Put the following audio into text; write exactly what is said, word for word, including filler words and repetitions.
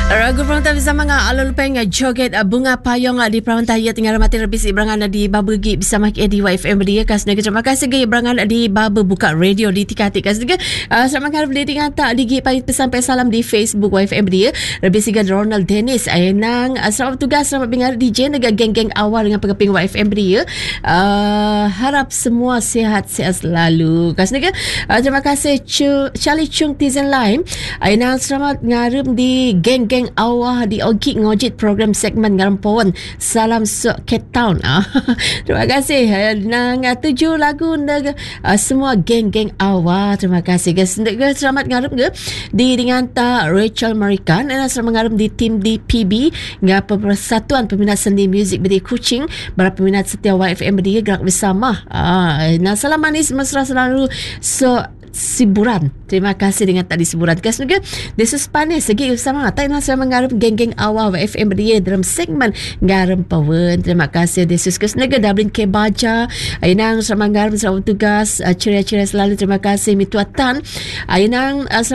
Ragu Perantai bersama dengan Alul Peng joget bunga payung di Perantai ya tinggal mati lebih berangan di Baba gi bersama di Y F M dia kas negara. Terima kasih gaya berangan di Baba buka radio di tikati kas juga. Selamat hari beli tinggal tak di pai pesan salam di Facebook Y F M dia. Lebih sigan Ronald Dennis Ainang selamat tugas selamat bingar D J negara geng-geng awal dengan pengeping Y F M dia. Uh, harap semua sihat-sihat selalu. Kas negara. Uh, terima kasih Ch- Charlie Chung Tizen Lime. Ainang selamat ngarep di geng-geng awah di Ogik ngojit program segmen Garam Pawon. Salam sok Cape Town. Terima kasih. Nang tujuh lagu nang uh, semua geng-geng awah. Terima kasih guys. Selamat ngarep ke di dengan ta Rachel Marikan dan selamat ngarep di tim D P B ngapa Persatuan Peminat Seni Muzik Bedi Kuching para peminat setia Y F M Bedi gerak bersama. Ah, nah salam manis mesra selalu so siburan. Terima kasih dengan tadi siburan. Kas juga desus panis segi bersama tak nak saya mengarap geng-geng awal Y F M dia dalam segmen Garam Pawon. Terima kasih desus kes negara Dublin ke baca. Ainang sama mengarap selamat tugas ceria-ceria selalu. Terima kasih Mituatan. Ainang